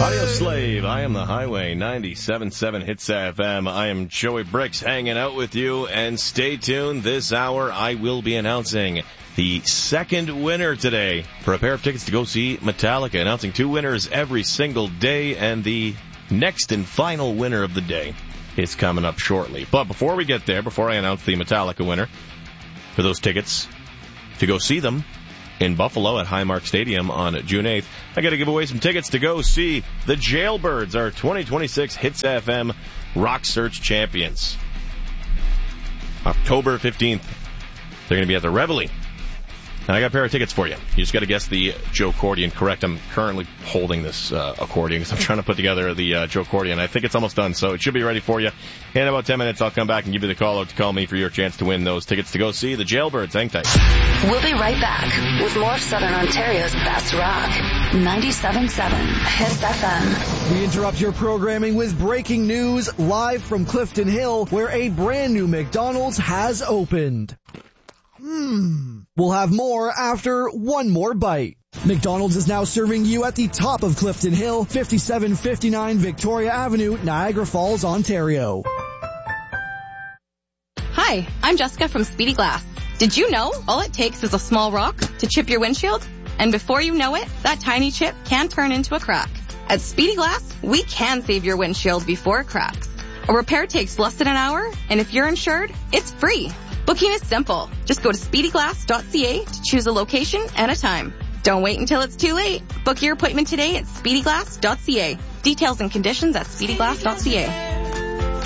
Audio Slave, I am the Highway, 97.7 Hits FM. I am Joey Bricks hanging out with you, and stay tuned. This hour, I will be announcing the second winner today for a pair of tickets to go see Metallica, announcing 2 winners every single day, and the next and final winner of the day is coming up shortly. But before we get there, before I announce the Metallica winner for those tickets to go see them in Buffalo at Highmark Stadium on June 8th, I got to give away some tickets to go see the Jailbirds, our 2026 Hits FM Rock Search champions. October 15th, they're going to be at the Reveille. And I got a pair of tickets for you. You just got to guess the Joe Accordion correct. I'm currently holding this accordion because I'm trying to put together the Joe Accordion. I think it's almost done, so it should be ready for you. In about 10 minutes, I'll come back and give you the call out to call me for your chance to win those tickets to go see the Jailbirds. Hang tight. We'll be right back with more Southern Ontario's best rock. 97.7 Hits FM. We interrupt your programming with breaking news live from Clifton Hill, where a brand new McDonald's has opened. We'll have more after one more bite. McDonald's is now serving you at the top of Clifton Hill, 5759 Victoria Avenue, Niagara Falls, Ontario. Hi, I'm Jessica from Speedy Glass. Did you know all it takes is a small rock to chip your windshield? And before you know it, that tiny chip can turn into a crack. At Speedy Glass, we can save your windshield before it cracks. A repair takes less than an hour, and if you're insured, it's free. Booking is simple. Just go to speedyglass.ca to choose a location and a time. Don't wait until it's too late. Book your appointment today at speedyglass.ca. Details and conditions at speedyglass.ca.